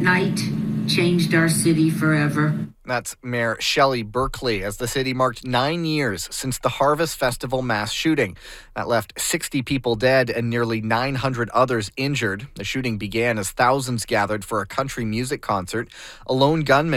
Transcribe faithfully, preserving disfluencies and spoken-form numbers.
night changed our city forever. That's Mayor Shelley Berkeley as the city marked nine years since the Harvest Festival mass shooting. That left sixty people dead and nearly nine hundred others injured. The shooting began as thousands gathered for a country music concert. A lone gunman